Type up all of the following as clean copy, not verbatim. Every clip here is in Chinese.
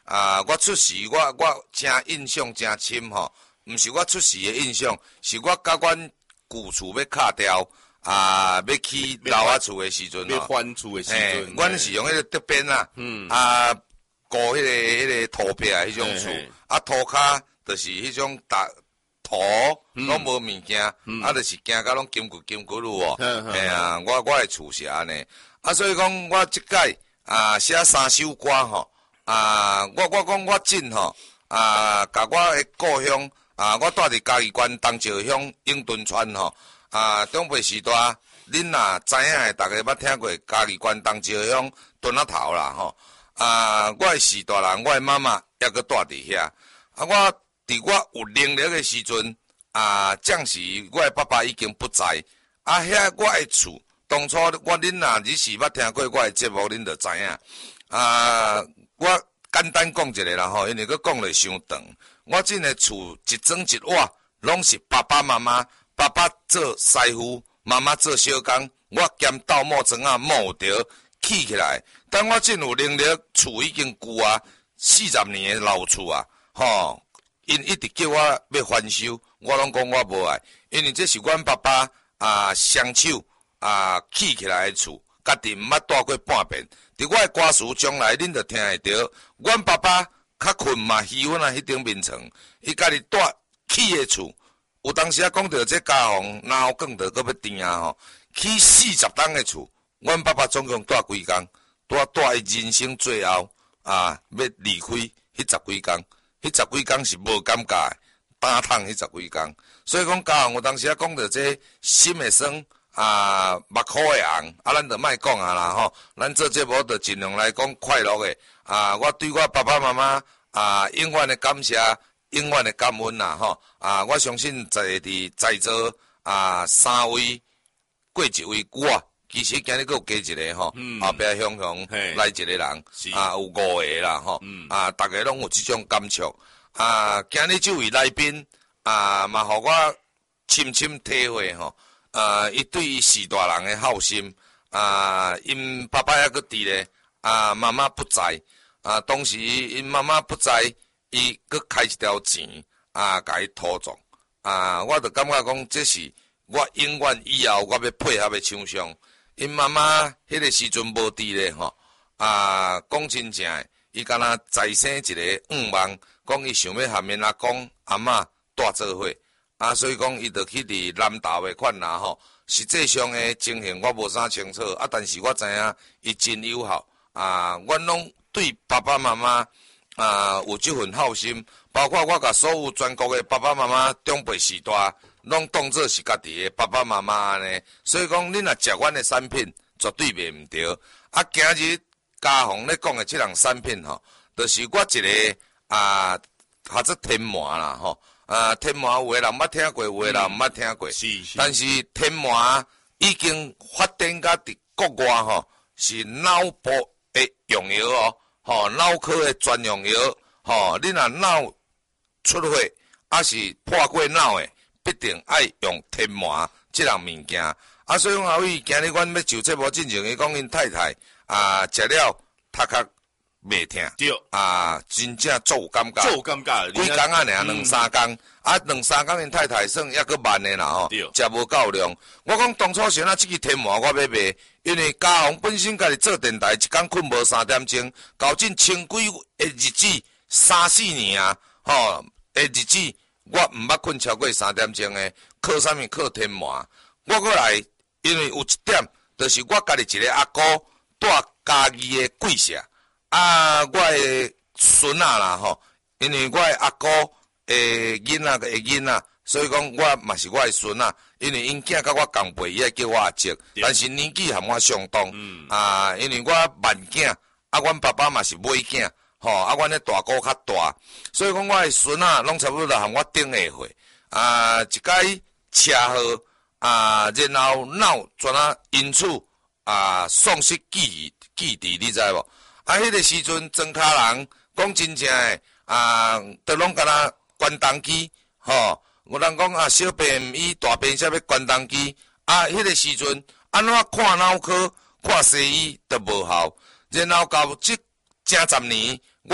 我出世我真印象真深吼，毋是我出世的印象，是我甲阮旧厝要敲掉要去老仔厝的时阵要翻厝的时阵， 阮是用迄个竹编啊，糊迄个土壁迄种厝，涂骹就是迄种土拢无物件，就是行到拢金骨路哦，我的厝是安尼，所以讲我即届写3首歌吼，我讲我真吼，甲我的故乡我住伫嘉义县东石乡永敦村吼，中北时代，恁若知影的，逐个捌听过嘉义县东石乡墩仔头啦吼，我的四大人，我的妈妈还阁住伫遐，我伫我有能力的时阵，暂时我的爸爸已经不在，遐我的厝，当初恁若日时捌听过我的节目，恁就知影，我简单讲一下啦吼，因为佫讲了伤长。我这个厝一砖一瓦，拢是爸爸妈妈，爸爸做师傅，妈妈做小工，我兼斗木砖木条起起来。但我真有能力，厝已经旧40年的老厝吼，因一直叫我要翻修，我拢讲我无爱，因为这是阮爸爸双手起起来的厝，家己毋捌住过半遍。伫我的歌词将来，恁就听会到，阮爸爸较困嘛，喜欢迄顶面床，伊家己住起的厝，有当时讲到这家房脑梗着搁要甜吼，起40栋的厝，阮爸爸总共住几工？住伊人生最后要离开迄10几工，迄10几工是无感觉的，打痛迄10几工，所以讲家房有当时讲到这心会酸。目眶会红，咱就莫讲啦吼。咱做节目就尽量来讲快乐的。我对我爸爸妈妈永远的感谢，永远的感恩啦吼。我相信在座3位过一位我，其实今日佫有加一个吼，后壁雄来一个人，有5个啦吼。大家拢有这种感触。今日这位来宾嘛，互我深深体会吼。伊对于四大人的孝心，因爸爸还阁伫咧，妈妈不在，当时因妈妈不在，伊阁开一条钱，甲伊托葬，我就感觉讲，这是我永远以后我要配合的厂商，因妈妈迄个时阵无伫咧吼，讲真正的，伊敢若再生一个愿望，讲伊想要和因阿公阿嬷住做伙。所以讲，伊就去伫南投的款啦吼。实际上的情形我无啥清楚，但是我知影伊真友好。阮拢对爸爸妈妈有这份孝心，包括我甲所有全国的爸爸妈妈长辈时代，拢当作是家己的爸爸妈妈安尼。所以讲，恁若食阮的产品，绝对袂毋对。今日家宏咧讲的这样产品吼，就是我一个或者天麻啦吼。天麻有的人捌听过，有的人毋捌听过。但是天麻已经发展到伫国外吼，是脑部的用药吼，脑科的专用药吼。你若脑出血，是破过脑的，必定爱用天麻这样物件。所以讲后尾今日阮要就节目进前，伊讲因太太食了头壳袂疼， 对， 真正足有感觉， 足有感觉， 几工尔2-3工，2-3工因太太算还佫慢的啦吼，食无够量。我讲当初先这支天麻我要卖，因为家宏本身家己做电台，一工困无3点钟，搞进千几个日子，3-4年吼的日子，我毋捌困超过3点钟的，靠啥物？靠天麻。我过来，因为有一点，就是我家己一个阿姑住嘉义的贵社。我的孙啦吼，因为我的阿姑囡仔，所以讲我嘛是我的孙因为因囝甲我同辈，伊爱叫我阿叔，但是年纪和我相当。因为我慢囝，阮爸爸嘛是尾囝，吼，阮的大姑较大，所以讲我的孙拢差不多和我顶下岁。一届车祸然后脑转因此丧失记忆，你知无？迄个时阵，庄脚人讲真正诶，都拢敢若关东机，吼。有人讲小病医，大病才要关东机。迄个时阵，安怎看脑科、看西医都无效。然后到这10年，我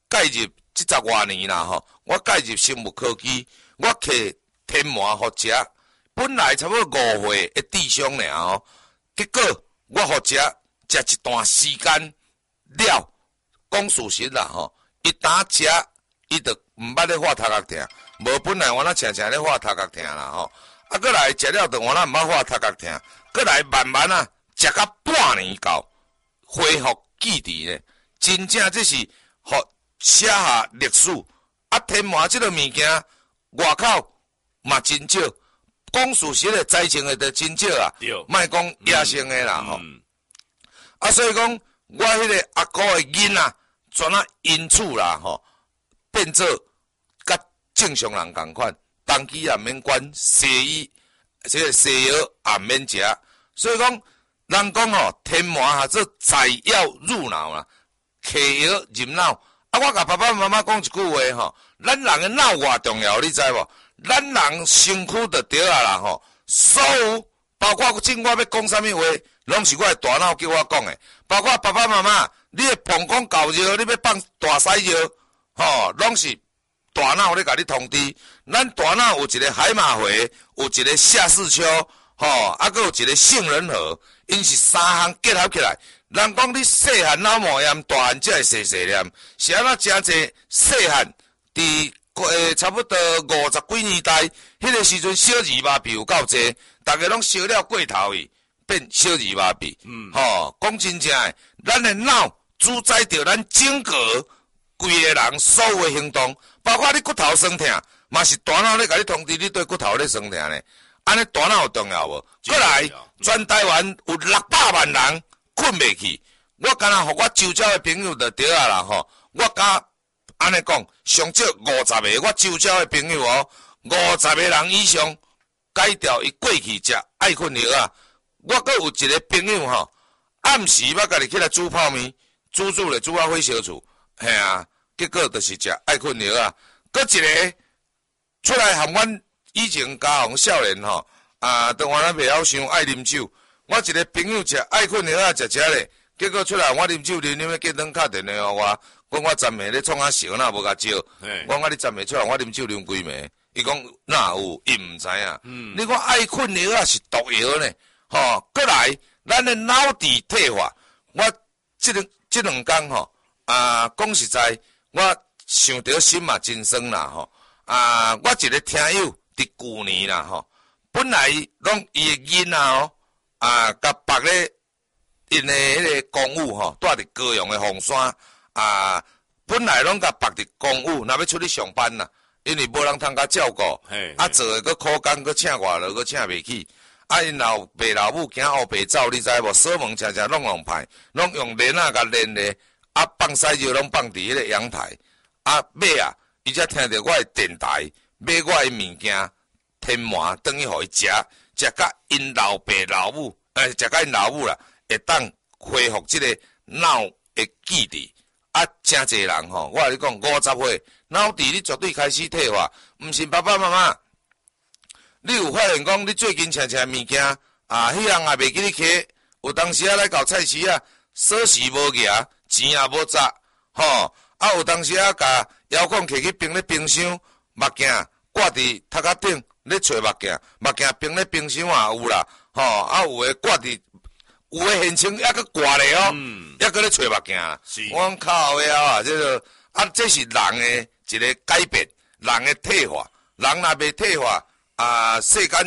介入这十多年啦吼，我介入生物科技，我摕天麻互食，本来差不多5岁的智商尔吼，结果我互食一段时间了，讲事实啦吼，伊打食伊就毋捌咧发头壳疼，无本来我那常常咧发头壳疼啦吼，啊过来食了就我那毋捌发头壳疼，过来慢慢啊食到半年到，恢复记忆咧，真正这是互写下历史。啊，天麻即个物件外口嘛真少，讲事实的栽种的就真少啊，莫讲野生的啦吼。啊，所以讲我迄个阿姑的囡仔，全啊因此啦吼，变做甲正常人共款，当机也免管，西医这个西药也免食。所以讲，人讲吼，天麻哈做giải药入脑啦，摕药入脑。啊，我甲爸爸妈妈讲一句话吼，咱人的脑偌重要，你知无？咱人身躯就对啊啦吼，所有包括正我要讲啥物话，拢是我的大脑叫我讲的。包括爸爸妈妈，你的膀胱够热，你要放大屎热，吼，拢是大脑咧甲你通知。咱大脑有一个海马回，有一个下视丘，吼，啊，佫有一个杏仁核，因是三项结合起来。人讲你细汉脑膜炎，大汉才会细细念，是安怎诚济细汉伫差不多50几年代，迄个时阵小儿麻痹有够济，大家拢烧了过头去，变小儿麻痹。吼，讲真正诶，咱诶脑主宰着咱整个规个人所有诶行动，包括你骨头酸痛，嘛是大脑咧甲你通知你对骨头咧酸痛咧。安尼大脑有重要无？过来，全台湾有600万人困袂去，我敢若互我周遭诶朋友就对啊啦吼，我甲安尼讲，上少50个我周遭诶朋友哦，50个人以上改掉伊过去食爱困药啊。我阁有一个朋友吼，暗时捌家己起来煮泡面，煮咧煮啊火烧厝，嘿啊，结果就是食爱困药啊。阁一个出来含阮以前家乡少年吼，当我咱袂晓想爱啉酒，我一个朋友食爱困药啊，食咧，结果出来我啉酒啉要结灯敲电话互我。讲我昨暝咧创啊烧，哪无甲招？我讲你昨暝出来，我啉酒啉几暝？伊讲哪有？伊毋知影。你讲爱困药啊是毒药呢？吼，过来，咱的脑底退化，我这两天吼，讲实在，我想到心嘛真酸啦吼。我一个听友伫旧年啦吼，本来拢伊的囡仔哦，甲绑咧因的迄个公务吼，住伫高雄的凤山。本来拢甲绑伫公务，若要出去上班啦，因为无人通甲照顾，做诶佫苦工，佫请外劳，佫请袂起。因老爸老母惊后白走，你知无？锁门常常弄歹，拢用链仔甲链咧，放屎尿拢放伫迄个阳台。尾伊才听着我诶电台，买我诶物件，天麻等于互伊食，食甲因老爸老母，食甲因老母啦，会当恢复即个脑诶记忆。诚济人吼，我甲你讲，50岁脑底你绝对开始退化，毋是爸爸妈妈。你有发现讲，你最近常常物件迄样也袂记你摕，有当时来到菜市锁匙无夹，钱也无砸，吼，有当时甲遥控摕去冰咧冰箱，目镜挂伫头壳顶咧找目镜，目镜冰咧冰箱也有啦，吼，有诶挂伫。有诶现场还佫挂咧哦，还佫咧找目镜。我讲靠呀，这个这是人诶一个改变，人诶退化。人若袂退化，世间